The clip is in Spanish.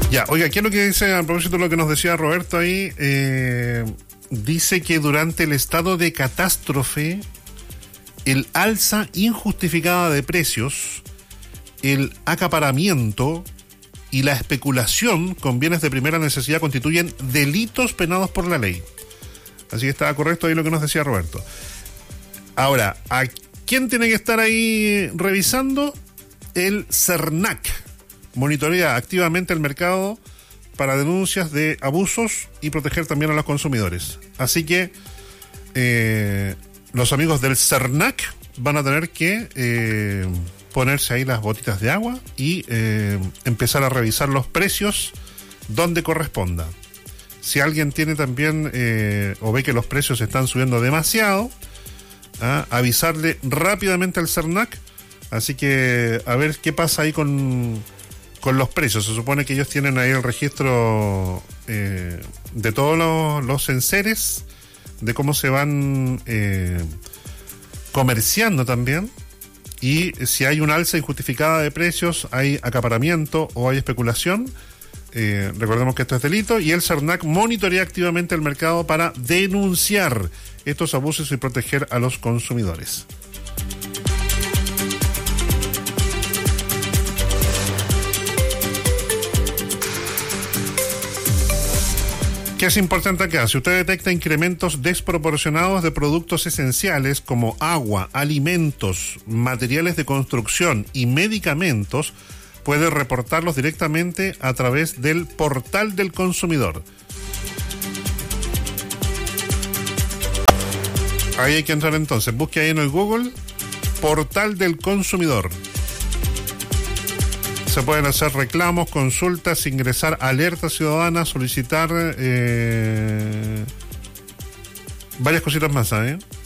Ya, oiga, ¿qué es lo que dice a propósito de lo que nos decía Roberto ahí? Dice que durante el estado de catástrofe, el alza injustificada de precios, el acaparamiento y la especulación con bienes de primera necesidad constituyen delitos penados por la ley. Así que estaba correcto ahí lo que nos decía Roberto. Ahora, ¿a quién tiene que estar ahí revisando? El CERNAC. Monitorea activamente el mercado para denuncias de abusos y proteger también a los consumidores. Así que los amigos del CERNAC van a tener que ponerse ahí las botitas de agua y empezar a revisar los precios donde corresponda. Si alguien tiene también o ve que los precios están subiendo demasiado, avisarle rápidamente al CERNAC. Así que a ver qué pasa ahí con los precios. Se supone que ellos tienen ahí el registro de todos los enseres, de cómo se van comerciando también. Y si hay una alza injustificada de precios, hay acaparamiento o hay especulación, recordemos que esto es delito, y el CERNAC monitorea activamente el mercado para denunciar estos abusos y proteger a los consumidores. ¿Qué es importante acá? Si usted detecta incrementos desproporcionados de productos esenciales como agua, alimentos, materiales de construcción y medicamentos, puede reportarlos directamente a través del portal del consumidor. Ahí hay que entrar entonces. Busque ahí en el Google, portal del consumidor. Se pueden hacer reclamos, consultas, ingresar alertas ciudadanas, solicitar varias cositas más, ¿eh?